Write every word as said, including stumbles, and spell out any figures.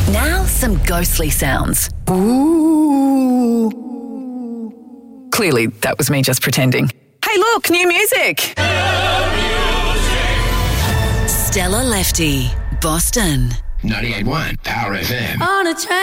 Now, some ghostly sounds. Ooh. Clearly, that was me just pretending. Hey, look, new music. Stella Lefty, Boston. ninety-eight point one Power F M. On a train.